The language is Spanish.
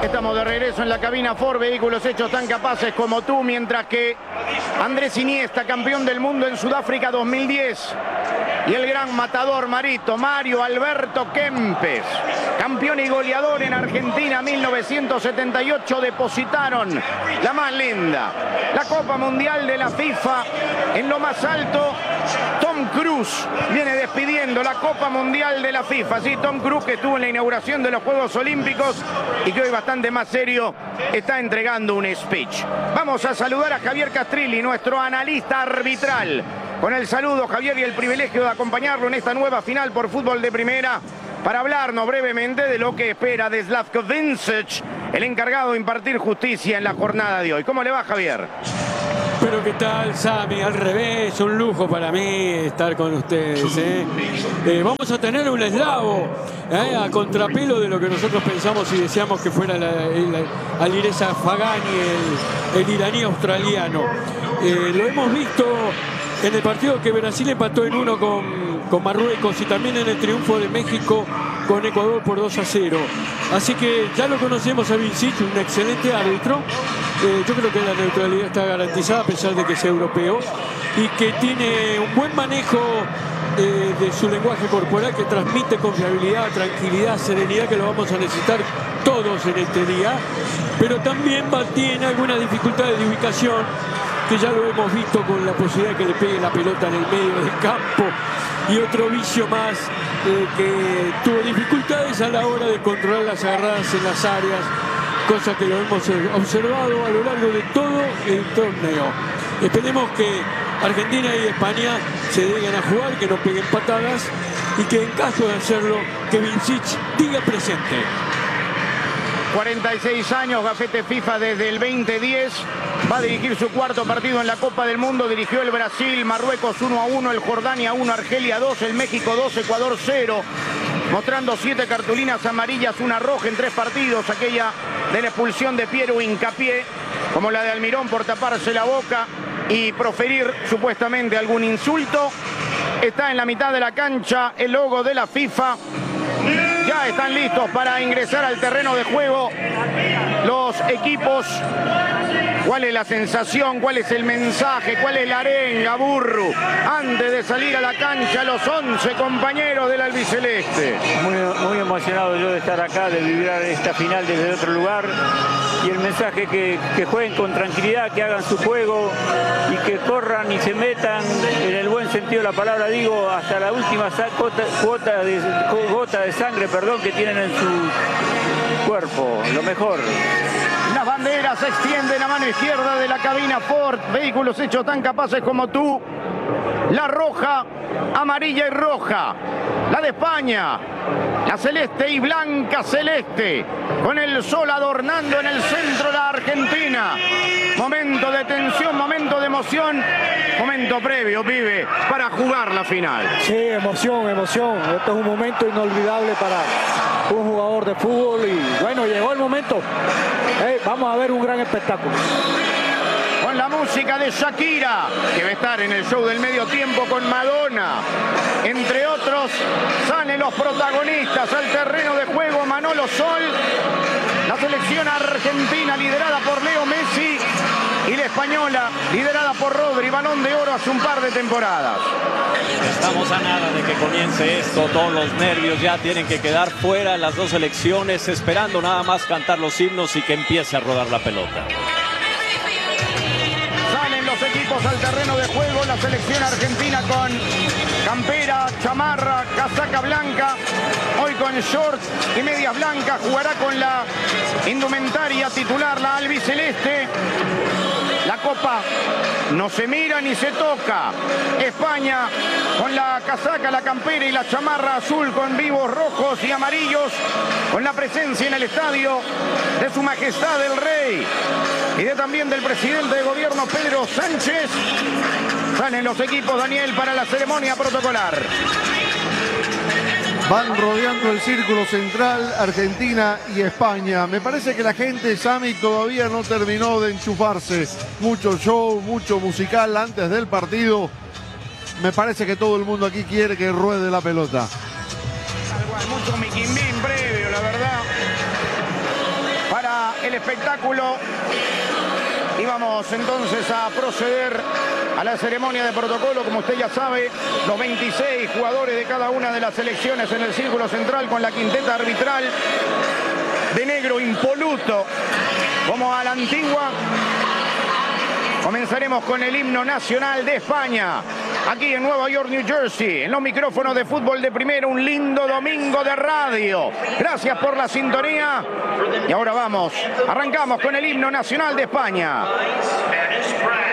Estamos de regreso en la cabina Ford, vehículos hechos tan capaces como tú, mientras que Andrés Iniesta, campeón del mundo en Sudáfrica 2010, y el gran matador marito Mario Alberto Kempes, campeón y goleador en Argentina 1978, depositaron la más linda, la Copa Mundial de la FIFA en lo más alto. Tom Cruise viene despidiendo la Copa Mundial de la FIFA. Sí, Tom Cruise, que estuvo en la inauguración de los Juegos Olímpicos y que hoy bastante más serio está entregando un speech. Vamos a saludar a Javier Castrilli, nuestro analista arbitral. Con el saludo, Javier, y el privilegio de acompañarlo en esta nueva final por fútbol de primera para hablarnos brevemente de lo que espera de Slavko Vincic, el encargado de impartir justicia en la jornada de hoy. ¿Cómo le va, Javier? Pero ¿qué tal, Sami? Al revés, un lujo para mí estar con ustedes. Vamos a tener un eslavo a contrapelo de lo que nosotros pensamos y deseamos que fuera Alireza Fagani, el iraní australiano. Lo hemos visto en el partido que Brasil empató en 1 con Marruecos y también en el triunfo de México con Ecuador por 2-0. Así que ya lo conocemos a Vincic, un excelente árbitro. Yo creo que la neutralidad está garantizada a pesar de que sea europeo y que tiene un buen manejo de su lenguaje corporal, que transmite confiabilidad, tranquilidad, serenidad, que lo vamos a necesitar todos en este día. Pero también tiene algunas dificultades de ubicación, que ya lo hemos visto con la posibilidad de que le pegue la pelota en el medio del campo, y otro vicio más, que tuvo dificultades a la hora de controlar las agarradas en las áreas, cosa que lo hemos observado a lo largo de todo el torneo. Esperemos que Argentina y España se dediquen a jugar, que no peguen patadas y que en caso de hacerlo, que Vincic diga presente. 46 años, gafete FIFA desde el 2010. Va a dirigir su cuarto partido en la Copa del Mundo. Dirigió el Brasil, Marruecos 1-1, el Jordania 1, Argelia 2, el México 2, Ecuador 0. Mostrando 7 cartulinas amarillas, una roja en 3 partidos. Aquella de la expulsión de Piero Hincapié, como la de Almirón por taparse la boca y proferir supuestamente algún insulto. Está en la mitad de la cancha el logo de la FIFA. Ya están listos para ingresar al terreno de juego los equipos. ¿Cuál es la sensación? ¿Cuál es el mensaje? ¿Cuál es la arenga, Burru? Antes de salir a la cancha, los 11 compañeros del albiceleste. Muy emocionado yo de estar acá, de vivir esta final desde otro lugar. Y el mensaje que jueguen con tranquilidad, que hagan su juego y que corran y se metan en el buen sentido de la palabra, digo, hasta la última gota de sangre, que tienen en su cuerpo. Lo mejor. Las banderas se extienden a mano izquierda de la cabina Ford, vehículos hechos tan capaces como tú. La roja, amarilla y roja. La de España, la celeste y blanca celeste, con el sol adornando en el centro de la Argentina. Momento de tensión, momento de emoción, momento previo, pibe, para jugar la final. Sí, emoción. Esto es un momento inolvidable para un jugador de fútbol y bueno, llegó el momento. Vamos a ver un gran espectáculo. Con la música de Shakira, que va a estar en el show del medio tiempo con Madonna. Entre otros, salen los protagonistas al terreno de juego. Manolo Sol, la selección argentina liderada por Leo Messi y la española liderada por Rodri, Balón de Oro hace un par de temporadas. Estamos a nada de que comience esto, todos los nervios ya tienen que quedar fuera, las dos selecciones esperando nada más cantar los himnos y que empiece a rodar la pelota. Los equipos al terreno de juego, la selección argentina con campera, chamarra, casaca blanca, hoy con shorts y medias blancas, jugará con la indumentaria titular, la albiceleste. La copa no se mira ni se toca. España con la casaca, la campera y la chamarra azul con vivos rojos y amarillos, con la presencia en el estadio de Su Majestad el Rey y también del presidente de gobierno Pedro Sánchez. Salen los equipos, Daniel, para la ceremonia protocolar. Van rodeando el círculo central Argentina y España. Me parece que la gente, Sami, todavía no terminó de enchufarse. Mucho show, mucho musical antes del partido. Me parece que todo el mundo aquí quiere que ruede la pelota. Mucho miquimbín previo, la verdad, para el espectáculo. Y vamos entonces a proceder a la ceremonia de protocolo. Como usted ya sabe, los 26 jugadores de cada una de las selecciones en el círculo central con la quinteta arbitral de negro impoluto, como a la antigua. Comenzaremos con el himno nacional de España, aquí en Nueva York, New Jersey, en los micrófonos de Fútbol de Primera. Un lindo domingo de radio. Gracias por la sintonía. Y ahora arrancamos con el himno nacional de España.